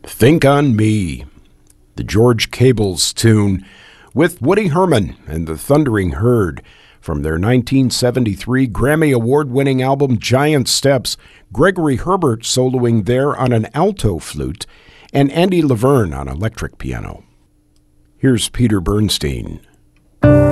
Think on Me, the George Cables tune, with Woody Herman and the Thundering Herd from their 1973 Grammy Award-winning album Giant Steps, Gregory Herbert soloing there on an alto flute, and Andy Laverne on electric piano. Here's Peter Bernstein.